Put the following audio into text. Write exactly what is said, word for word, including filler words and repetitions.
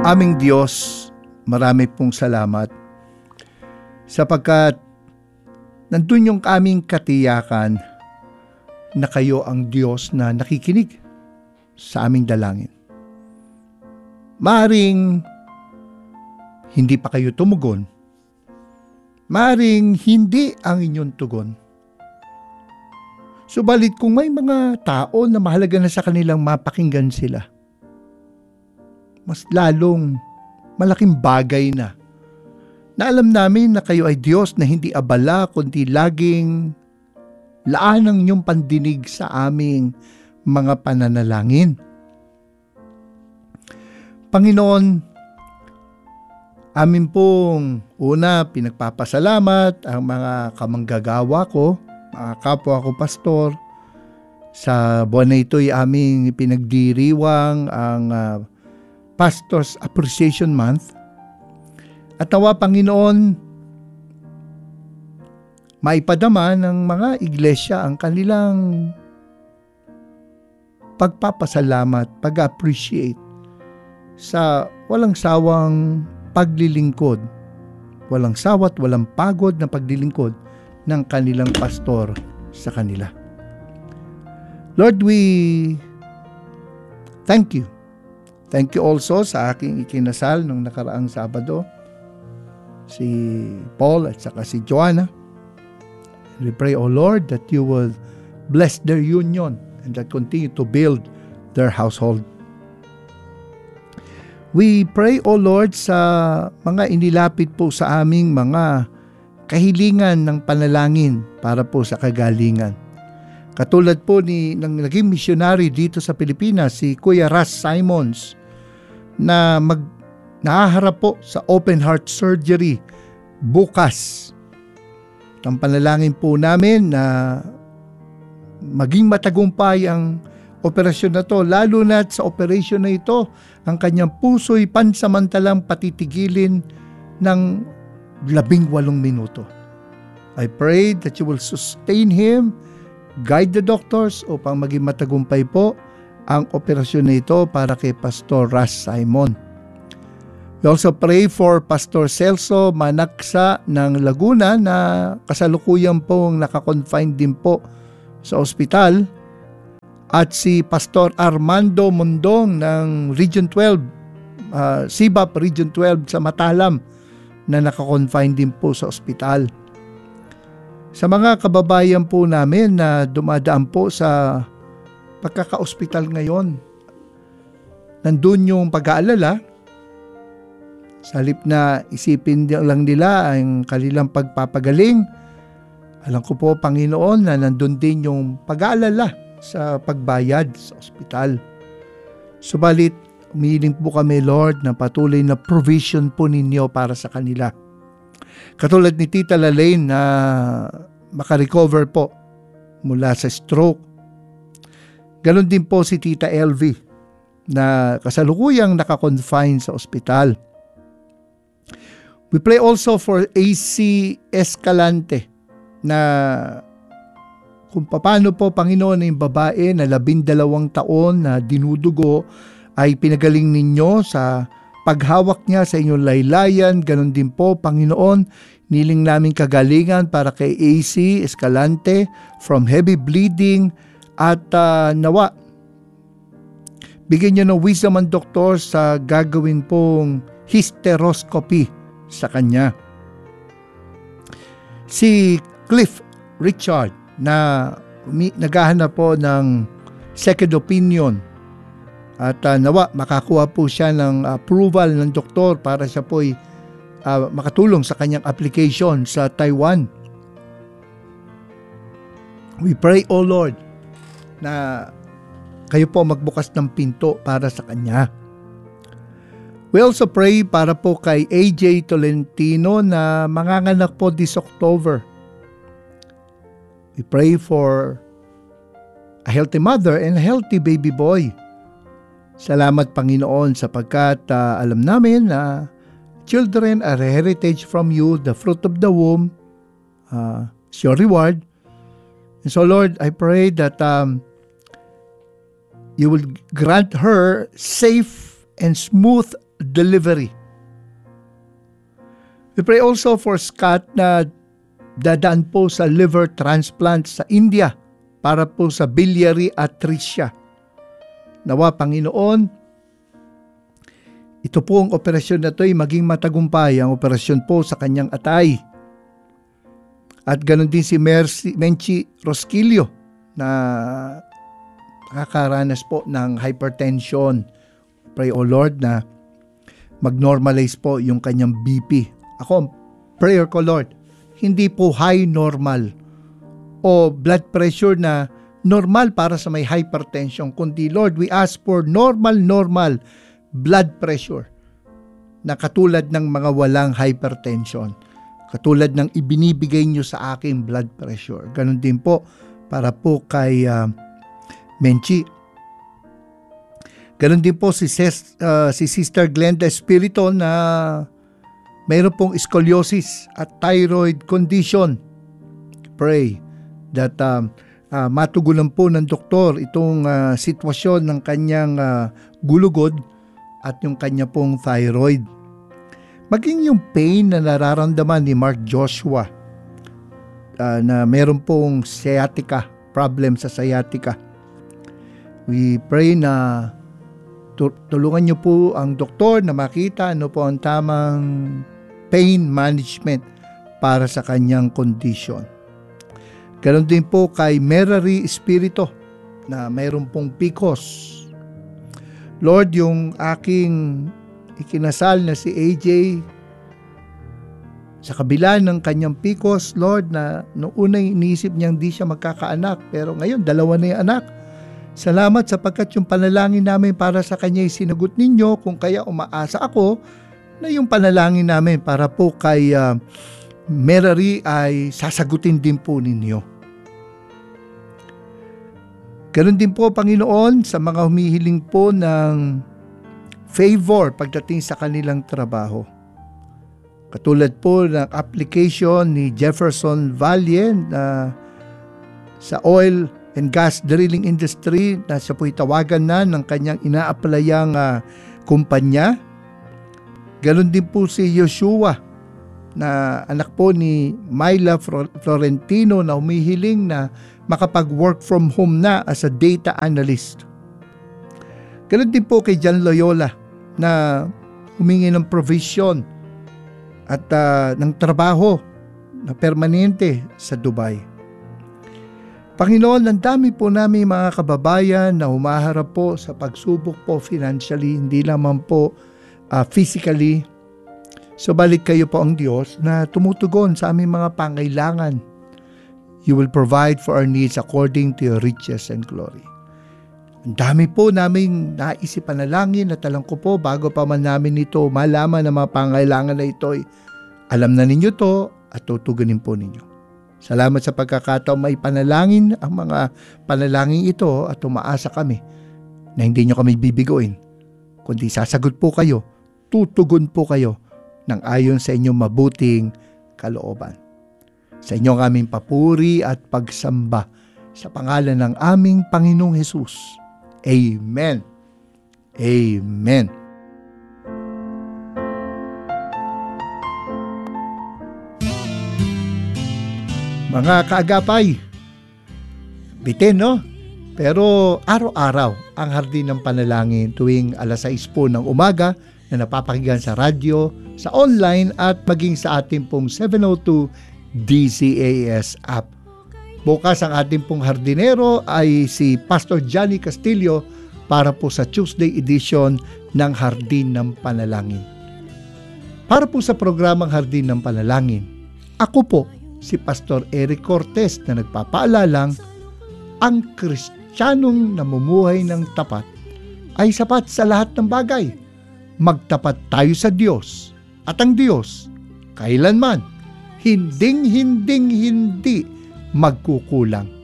Aming Diyos, marami pong salamat sapagkat nandun yung aming katiyakan na kayo ang Diyos na nakikinig sa aming dalangin. Maaring hindi pa kayo tumugon. Maaring hindi ang inyong tugon. Subalit kung may mga tao na mahalaga na sa kanilang mapakinggan sila, mas lalong malaking bagay na na alam namin na kayo ay Diyos na hindi abala kundi laging laan ang inyong pandinig sa aming mga pananalangin. Panginoon, amin pong una pinagpapasalamat ang mga kamanggagawa ko, mga kapwa ko pastor. Sa buwan na ito'y aming pinagdiriwang ang uh, Pastor's Appreciation Month. At nawa, Panginoon, maipadama ng mga iglesia ang kanilang pagpapasalamat, pag-appreciate sa walang sawang paglilingkod, walang sawat, walang pagod na paglilingkod ng kanilang pastor sa kanila. Lord, we thank you. Thank you also sa aking ikinasal nung nakaraang Sabado, si Paul at saka si Joanna. We pray, O Lord, that you will bless their union and that continue to build their household. We pray, O Lord, sa mga inilapit po sa aming mga kahilingan ng panalangin para po sa kagalingan. Katulad po ni ng naging missionary dito sa Pilipinas, si Kuya Ras Simons, na mag nahaharap po sa open heart surgery bukas. Ang panalangin po namin na maging matagumpay ang operasyon na to, lalo na sa operasyon na ito, ang kanyang puso'y pansamantalang patitigilin ng labing walong minuto. I pray that you will sustain him, guide the doctors upang maging matagumpay po ang operasyon na ito para kay Pastor Ras Simon. We also pray for Pastor Celso Manaksa ng Laguna na kasalukuyan pong nakakonfine din po sa ospital, at si Pastor Armando Mondong ng Region twelve, uh, S I B A P Region twelve sa Matalam na nakakonfine din po sa ospital. Sa mga kababayan po namin na dumadaan po sa pagkaka-ospital ngayon, nandun yung pag-aalala. Sa halip na isipin lang nila ang kanilang pagpapagaling, alam ko po, Panginoon, na nandun din yung pag-aalala sa pagbayad sa ospital. Subalit, umiling po kami, Lord, na patuloy na provision po ninyo para sa kanila. Katulad ni Tita Lalaine na makarecover po mula sa stroke. Ganon din po si Tita L V na kasalukuyang nakakonfine sa ospital. We pray also for A C Escalante na kung paano po, Panginoon, na yung babae na labindalawang taon na dinudugo ay pinagaling ninyo sa paghawak niya sa inyong laylayan. Ganon din po, Panginoon, niling namin kagalingan para kay A C Escalante from heavy bleeding at uh, nawa, bigyan niyo ng wisdom ang doktor sa gagawin pong hysteroscopy sa kanya. Si Cliff Richard na umi, naghahanap po ng second opinion at uh, nawa makakuha po siya ng approval ng doktor para siya po'y uh, makatulong sa kanyang application sa Taiwan. We pray, O Lord, na kayo po magbukas ng pinto para sa kanya. We also pray para po kay A J Tolentino na manganganak po this October. We pray for a healthy mother and a healthy baby boy. Salamat, Panginoon, sapagkat uh, alam namin na children are a heritage from you, the fruit of the womb uh, is your reward. And so, Lord, I pray that um, you will grant her safe and smooth delivery. We pray also for Scott na dadaan po sa liver transplant sa India para po sa biliary atresia. Nawa, Panginoon, ito po ang operasyon na ito ay maging matagumpay ang operasyon po sa kanyang atay. At ganoon din si Mercy, Menchi Rosquillo na nakakaranas po ng hypertension. Pray, O Lord, na mag-normalize po yung kanyang B P. Ako, prayer ko, Lord, hindi po high normal o blood pressure na normal para sa may hypertension, kundi Lord, we ask for normal, normal blood pressure na katulad ng mga walang hypertension, katulad ng ibinibigay nyo sa aking blood pressure. Ganon din po para po kay uh, Menchi. Ganon din po si, Ses, uh, si Sister Glenda Espirito na mayroon pong scoliosis at thyroid condition. Pray that um, uh, matugunan po ng doktor itong uh, sitwasyon ng kanyang uh, gulugod at yung kanya pong thyroid. Maging yung pain na nararamdaman ni Mark Joshua uh, na mayroon pong sciatica, problem sa sciatica. We pray na tulungan niyo po ang doktor na makita ano po ang tamang pain management para sa kanyang condition. Ganon din po kay Merary Espirito na mayroon pong P C O S. Lord, yung aking ikinasal na si A J, sa kabila ng kanyang P C O S, Lord, na noong una iniisip niyang di siya magkakaanak, pero ngayon dalawa na yung anak. Salamat sapagkat yung panalangin namin para sa kanya ay sinagot ninyo, kung kaya umaasa ako na yung panalangin namin para po kay uh, Merary ay sasagutin din po ninyo. Ganon din po, Panginoon, sa mga humihiling po ng favor pagdating sa kanilang trabaho. Katulad po ng application ni Jefferson Valle na sa oil and gas drilling industry na siya po'y tawagan na ng kanyang ina-applyang uh, kumpanya. Ganon din po si Joshua na anak po ni Myla Florentino na humihiling na makapag-work from home na as a data analyst. Ganon din po kay John Loyola na humingi ng provision at uh, ng trabaho na permanente sa Dubai. Panginoon, ang dami po namin mga kababayan na humaharap po sa pagsubok po financially, hindi lamang po uh, physically. So balik kayo po ang Diyos na tumutugon sa aming mga pangailangan. You will provide for our needs according to your riches and glory. Ang dami po namin naisip panalangin at alam ko po bago pa man namin ito malaman na mga pangailangan na ito, alam na ninyo to at tutugunin po ninyo. Salamat sa pagkakataon may panalangin ang mga panalangin ito at umaasa kami na hindi nyo kami bibigoin, kundi sasagot po kayo, tutugon po kayo ng ayon sa inyong mabuting kalooban. Sa inyong aming papuri at pagsamba sa pangalan ng aming Panginoong Hesus. Amen. Amen. Mga kaagapay, bitin no? Pero araw-araw ang hardin ng panalangin tuwing alas sais po ng umaga na napapakinggan sa radyo, sa online at maging sa ating pong seven oh two D C A S app. Bukas ang ating pong hardinero ay si Pastor Johnny Castillo para po sa Tuesday edition ng Hardin ng Panalangin. Para po sa programang Hardin ng Panalangin, ako po si Pastor Eric Cortez na nagpapaalalang ang Kristiyanong namumuhay ng tapat ay sapat sa lahat ng bagay. Magtapat tayo sa Diyos at ang Diyos kailanman hinding-hinding hindi magkukulang.